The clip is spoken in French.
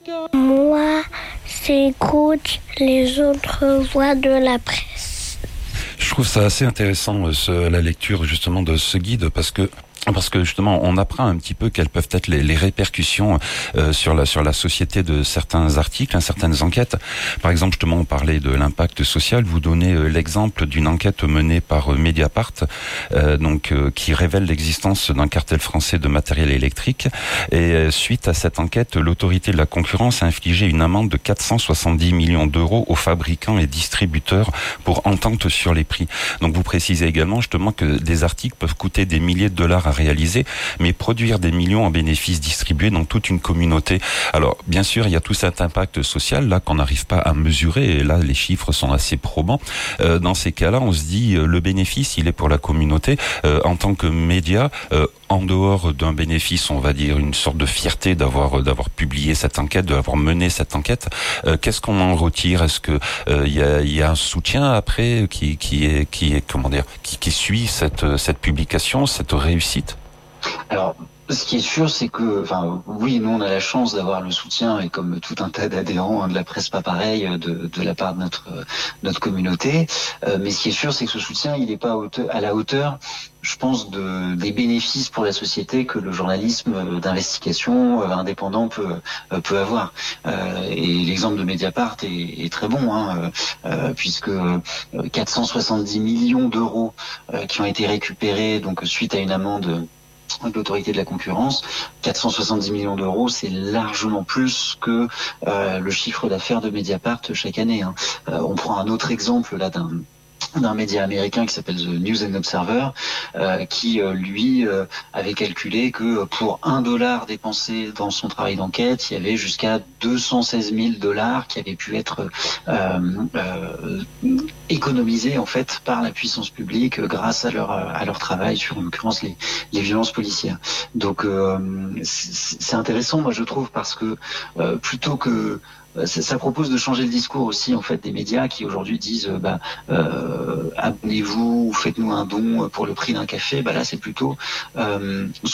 Moi, j'écoute les autres voix de la presse. Je trouve ça assez intéressant, la lecture justement de ce guide, parce que justement on apprend un petit peu quelles peuvent être les répercussions sur la société de certains articles, certaines enquêtes. Par exemple, justement, on parlait de l'impact social. Vous donnez l'exemple d'une enquête menée par Mediapart, qui révèle l'existence d'un cartel français de matériel électrique. Et suite à cette enquête, l'autorité de la concurrence a infligé une amende de 470 millions d'euros aux fabricants et distributeurs pour entente sur les prix. Donc vous précisez également justement que des articles peuvent coûter des milliers de dollars à réaliser, mais produire des millions en bénéfices distribués dans toute une communauté. Alors, bien sûr, il y a tout cet impact social là qu'on n'arrive pas à mesurer, et là, les chiffres sont assez probants. Dans ces cas-là, on se dit, le bénéfice, il est pour la communauté. En tant que média, en dehors d'un bénéfice, on va dire une sorte de fierté d'avoir publié cette enquête, d'avoir mené cette enquête. Qu'est-ce qu'on en retire? Est-ce que il y a un soutien après qui suit cette publication, cette réussite? Alors, ce qui est sûr, c'est que, oui, nous on a la chance d'avoir le soutien, et comme tout un tas d'adhérents de la presse pas pareil, de la part de notre communauté. Mais ce qui est sûr, c'est que ce soutien, il n'est pas à la hauteur, je pense, des bénéfices pour la société que le journalisme d'investigation indépendant peut avoir. Et l'exemple de Mediapart est très bon, puisque 470 millions d'euros qui ont été récupérés donc suite à une amende de l'autorité de la concurrence. 470 millions d'euros, c'est largement plus que le chiffre d'affaires de Mediapart chaque année. On prend un autre exemple là d'un média américain qui s'appelle The News and Observer, qui lui avait calculé que pour $1 dépensé dans son travail d'enquête, il y avait jusqu'à 216 000 $ qui avaient pu être économisés en fait par la puissance publique grâce à leur travail sur, en l'occurrence, les violences policières. Donc c'est intéressant, moi je trouve, parce que plutôt que ça propose de changer le discours aussi en fait des médias qui aujourd'hui disent abonnez-vous ou faites-nous un don pour le prix d'un café. Là c'est plutôt